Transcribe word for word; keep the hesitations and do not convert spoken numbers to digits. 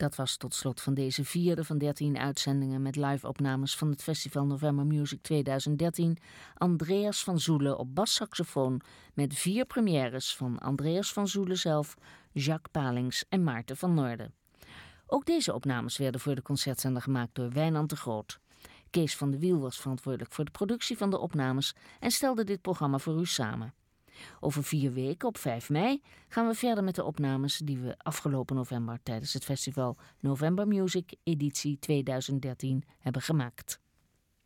Dat was tot slot van deze vierde van dertien uitzendingen met live-opnames van het Festival November Music twintig dertien. Andreas van Zoelen op bassaxofoon met vier premières van Andreas van Zoelen zelf, Jacques Palings en Maarten van Noorden. Ook deze opnames werden voor de concertzender gemaakt door Wijnand de Groot. Kees van de Wiel was verantwoordelijk voor de productie van de opnames en stelde dit programma voor u samen. Over vier weken, op vijf mei, gaan we verder met de opnames die we afgelopen november tijdens het festival November Music editie twintig dertien hebben gemaakt.